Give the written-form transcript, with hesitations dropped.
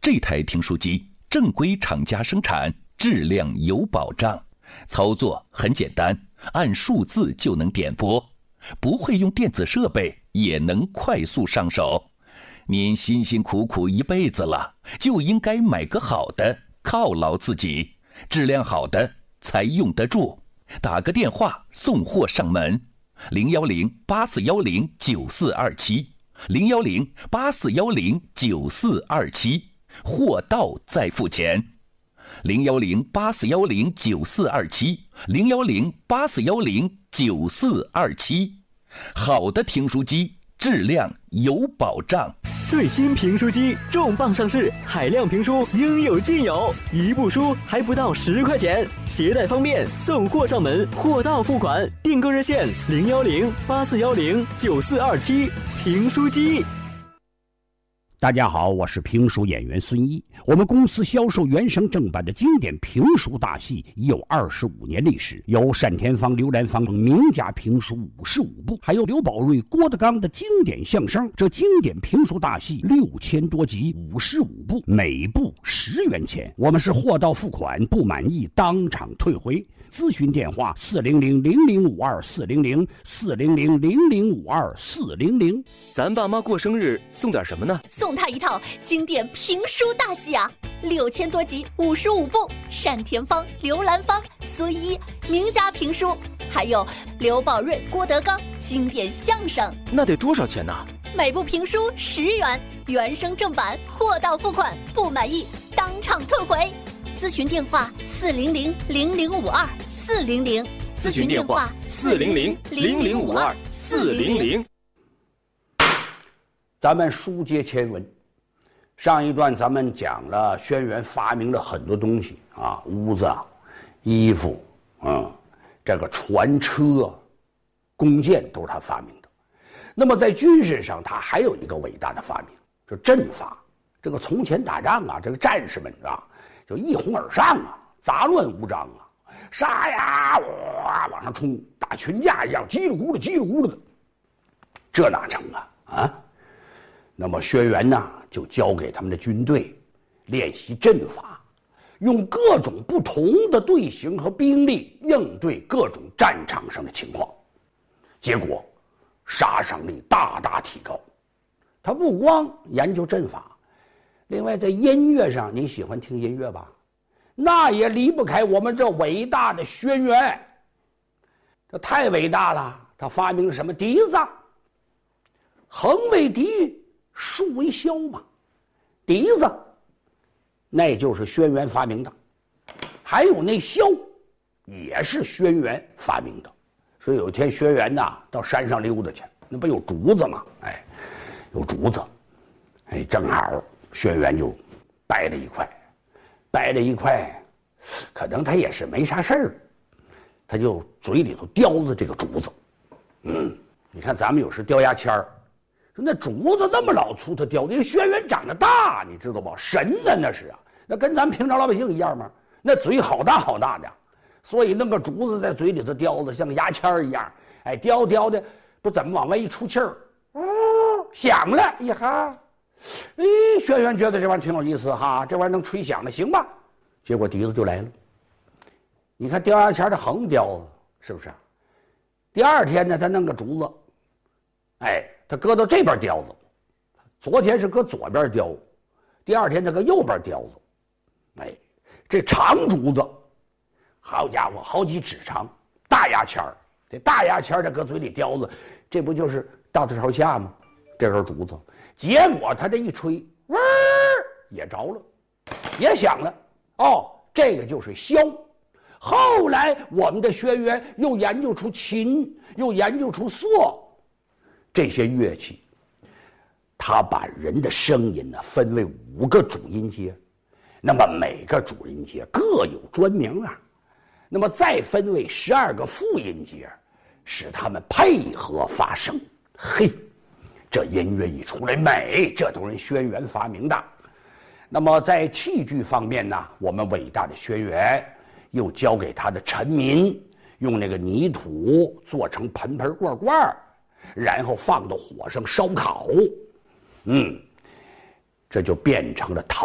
这台评书机正规厂家生产，质量有保障，操作很简单，按数字就能点播，不会用电子设备也能快速上手。您辛辛苦苦一辈子了，就应该买个好的，犒劳自己。质量好的才用得住。打个电话送货上门，010-8410-9427，010-8410-9427，货到再付钱。010-8410-9427，010-8410-9427，好的评书机，质量有保障。 最新评书机重磅上市，海量评书应有尽有，一部书还不到10块钱，携带方便，送货上门，货到付款。订购热线010-8410-9427，评书机。 大家好，我是评书演员孙一。我们公司销售原声正版的经典评书大戏已有25年历史，有单田芳、刘兰芳等名家评书55部，还有刘宝瑞、郭德纲的经典相声。这经典评书大戏6000多集，55部，每部10元钱。我们是货到付款，不满意当场退回。咨询电话400-0052-400，400-0052-400。 咱爸妈过生日送点什么呢？ 送他一套经典评书大戏啊，6000多集，55部，单田芳、刘兰芳、孙一名家评书，还有刘宝瑞、郭德纲经典相声。 那得多少钱呢？ 每部评书10元，原声正版，货到付款，不满意当场退回。咨询电话400-0052-400， 咨询电话400-0052-400。 咱们书接前文，上一段咱们讲了轩辕发明了很多东西啊，屋子、衣服，这个船车、弓箭都是他发明的。那么在军事上，他还有一个伟大的发明，就是阵法。这个从前打仗啊，这个战士们啊，就一哄而上啊，杂乱无章啊，杀呀，哇，往上冲，打群架一样，叽里咕噜叽里咕噜的，这哪成啊？啊！那么轩辕呢，就交给他们的军队练习阵法，用各种不同的队形和兵力应对各种战场上的情况，结果杀伤力大大提高。他不光研究阵法，另外在音乐上，你喜欢听音乐吧？那也离不开我们这伟大的轩辕。这太伟大了，他发明了什么笛子？横为笛，竖为箫嘛。笛子那就是轩辕发明的，还有那箫也是轩辕发明的。所以有一天轩辕呐到山上溜达去，那不有竹子吗？哎，有竹子，哎，正好轩辕就掰了一块，可能他也是没啥事儿，他就嘴里头叼着这个竹子。你看咱们有时叼牙签儿，说那竹子那么老粗，他叼的。因为轩辕长得大，你知道不？神呢那是啊，那跟咱们平常老百姓一样吗？那嘴好大好大的，所以弄个竹子在嘴里头叼着，像个牙签儿一样，哎，叼的不怎么往外一出气儿，响了一哈。哎，轩辕觉得这玩意儿挺有意思哈，这玩意儿能吹响了，行吧？结果笛子就来了。你看叼牙签的横叼子，是不是？第二天呢，他弄个竹子，哎，他搁到这边叼子。昨天是搁左边叼，第二天他搁右边叼子。哎，这长竹子，好家伙，好几指长，大牙签儿。这大牙签他搁嘴里叼子，这不就是大头朝下吗？这根竹子，结果他这一吹，嗡儿也着了，也响了。哦，这个就是箫。后来我们的轩辕又研究出琴，又研究出瑟，这些乐器，他把人的声音呢分为5个主音阶，那么每个主音阶各有专名啊，那么再分为12个副音阶，使他们配合发声。嘿，这音乐一出来美，这都是轩辕发明的。那么在器具方面呢，我们伟大的轩辕又交给他的臣民，用那个泥土做成盆盆罐罐，然后放到火上烧烤，这就变成了陶